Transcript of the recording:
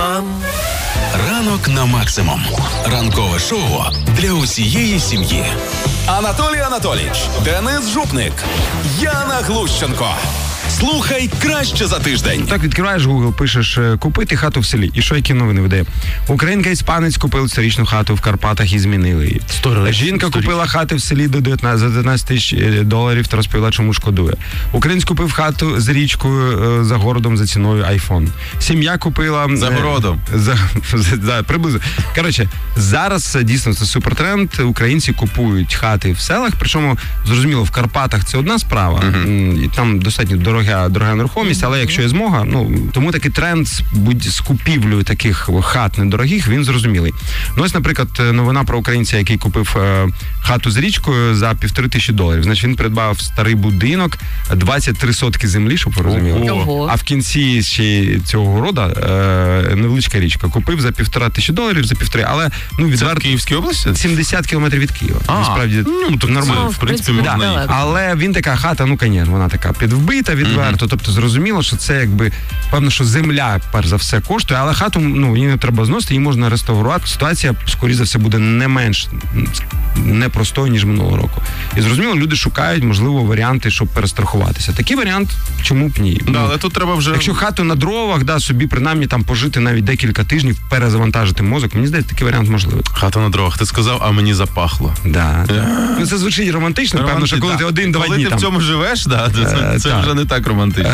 Ранок на максимум. Ранкове шоу для усієї сім'ї. Анатолій Анатолійович, Денис Жупник, Яна Глущенко. Слухай краще за тиждень. Так, відкриваєш Google, пишеш «купити хату в селі». І що, які новини видає? Українка і іспанець купили цьогорічну хату в Карпатах і змінили її. Жінка купила хати в селі за $19 тисяч та розповіла, чому шкодує. Українець купив хату з річкою за городом за ціною iPhone. Сім'я купила... За городом. Приблизно. Коротше, зараз дійсно це супертренд. Українці купують хати в селах, причому, зрозуміло, в Карпатах це одна справа. І там достатньо дорога нерухомість, але якщо є змога, тому такий тренд з купівлею таких хат недорогих, він зрозумілий. Ось, наприклад, новина про українця, який купив хату з річкою за $1500. Значить, він придбав старий будинок, 23 сотки землі, щоб ви розуміли. Ого. А в кінці ще цього города невеличка річка. Купив за $1500, за півтори, але Це в Київській області? 70 кілометрів від Києва. Насправді, то нормально. в принципі, можна їхати. Але він така хата, вона така підвбита відверто, тобто зрозуміло, що це певно, що земля, перш за все, коштує, але хату, її не треба зносити, її можна реставрувати. Ситуація, скоріше за все, буде не менш непростою, ніж минулого року. І зрозуміло, люди шукають, можливо, варіанти, щоб перестрахуватися. Такий варіант, чому б ні? Але тут треба вже... Якщо хату на дровах, собі принаймні там пожити навіть декілька тижнів, перезавантажити мозок, мені здається, такий варіант можливий. Хата на дровах, ти сказав, а мені запахло. Да. Це звучить романтично, певно, що коли ти один-два дні там. Коли ти в цьому живеш, це вже не так романтично.